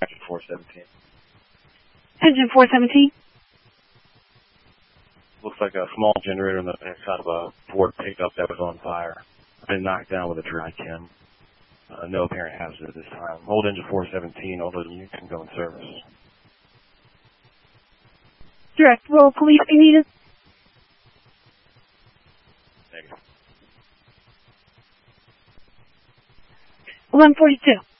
Engine 417. Engine 417. Looks like a small generator on the backside of a Ford pickup that was on fire. Been knocked down with a dry chem. No apparent hazard at this time. Hold engine 417, although you can go in service. Direct roll, police be needed. Negative. 1142.